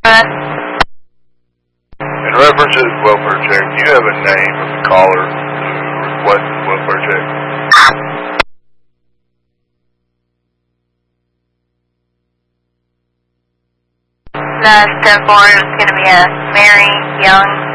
In reference to this welfare check, do you have a name of the caller who requested the welfare check? The step forward is going to be a Mary Young.